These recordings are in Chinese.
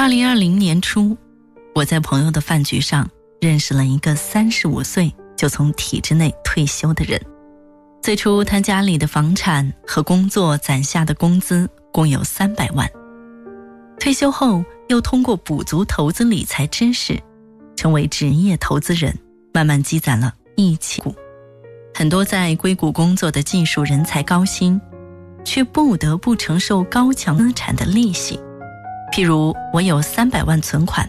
2020年初，我在朋友的饭局上认识了一个35岁就从体制内退休的人。最初他家里的房产和工作攒下的工资共有300万，退休后又通过补足投资理财知识，成为职业投资人，慢慢积攒了1期股。很多在硅谷工作的技术人才高薪，却不得不承受高强资产的利息。譬如我有300万存款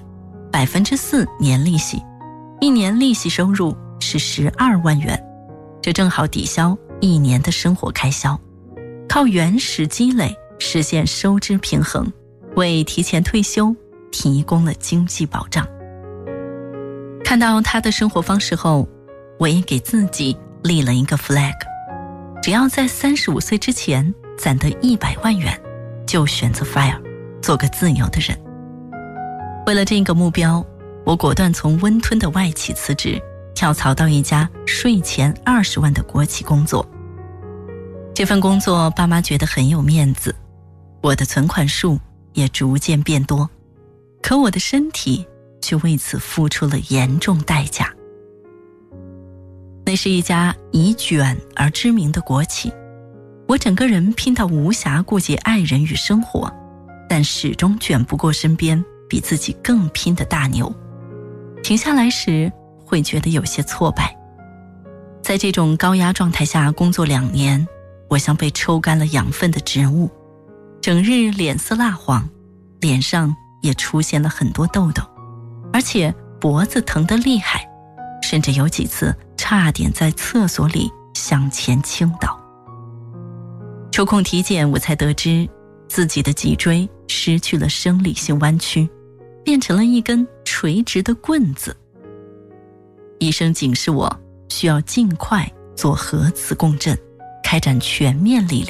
，4%年利息，1年利息收入是12万元，这正好抵消1年的生活开销，靠原始积累实现收支平衡，为提前退休提供了经济保障。看到他的生活方式后，我也给自己立了一个 flag， 只要在35岁之前攒得100万元，就选择 FIRE， 做个自由的人。为了这个目标，我果断从温吞的外企辞职，跳槽到一家税前20万的国企工作。这份工作爸妈觉得很有面子，我的存款数也逐渐变多，可我的身体却为此付出了严重代价。那是一家以卷而知名的国企，我整个人拼到无暇顾及爱人与生活，但始终卷不过身边比自己更拼的大牛。停下来时会觉得有些挫败。在这种高压状态下工作2年，我像被抽干了养分的植物，整日脸色蜡黄，脸上也出现了很多痘痘，而且脖子疼得厉害，甚至有几次差点在厕所里向前倾倒。抽空体检，我才得知自己的脊椎失去了生理性弯曲，变成了一根垂直的棍子。医生警示我需要尽快做核磁共振，开展全面理疗。